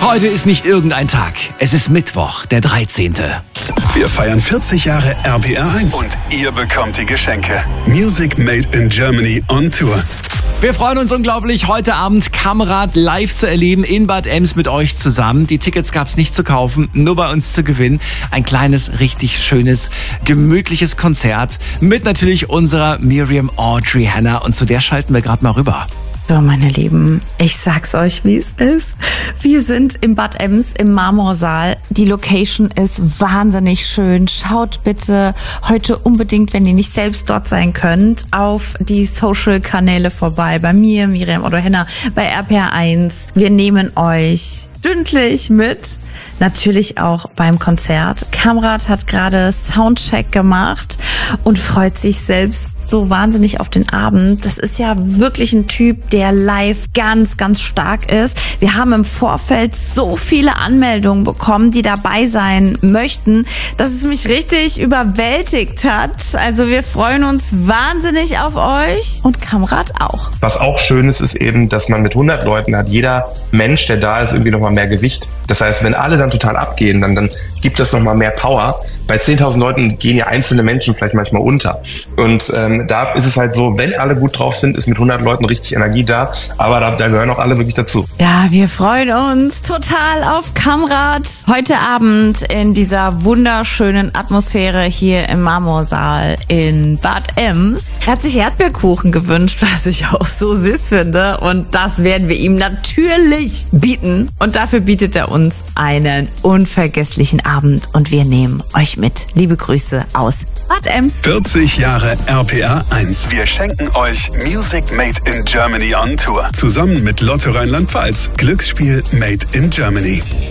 Heute ist nicht irgendein Tag. Es ist Mittwoch, der 13. Wir feiern 40 Jahre RPR1 und ihr bekommt die Geschenke. Music Made in Germany on Tour. Wir freuen uns unglaublich, heute Abend Kamerad live zu erleben in Bad Ems mit euch zusammen. Die Tickets gab's nicht zu kaufen, nur bei uns zu gewinnen. Ein kleines, richtig schönes, gemütliches Konzert mit natürlich unserer Miriam Audrey Hanna. Und zu der schalten wir gerade mal rüber. So, meine Lieben, ich sag's euch, wie es ist. Wir sind im Bad Ems im Marmorsaal. Die Location ist wahnsinnig schön. Schaut bitte heute unbedingt, wenn ihr nicht selbst dort sein könnt, auf die Social-Kanäle vorbei. Bei mir, Miriam oder Henna, bei RPR1. Wir nehmen euch stündlich mit. Natürlich auch beim Konzert. Kamerad hat gerade Soundcheck gemacht und freut sich selbst so wahnsinnig auf den Abend. Das ist ja wirklich ein Typ, der live ganz, ganz stark ist. Wir haben im Vorfeld so viele Anmeldungen bekommen, die dabei sein möchten, dass es mich richtig überwältigt hat. Also wir freuen uns wahnsinnig auf euch und Kamerad auch. Was auch schön ist, ist eben, dass man mit 100 Leuten hat jeder Mensch, der da ist, irgendwie nochmal mehr Gewicht. Das heißt, wenn alle dann total abgehen, dann gibt das nochmal mehr Power. Bei 10.000 Leuten gehen ja einzelne Menschen vielleicht manchmal unter. Und da ist es halt so, wenn alle gut drauf sind, ist mit 100 Leuten richtig Energie da. Aber da gehören auch alle wirklich dazu. Ja, wir freuen uns total auf Kamerad. Heute Abend in dieser wunderschönen Atmosphäre hier im Marmorsaal in Bad Ems. Er hat sich Erdbeerkuchen gewünscht, was ich auch so süß finde. Und das werden wir ihm natürlich bieten. Und dafür bietet er uns einen unvergesslichen Abend. Und wir nehmen euch mit. Liebe Grüße aus Bad Ems. 40 Jahre RPR1. Wir schenken euch Music Made in Germany on Tour. Zusammen mit Lotto Rheinland-Pfalz. Glücksspiel Made in Germany.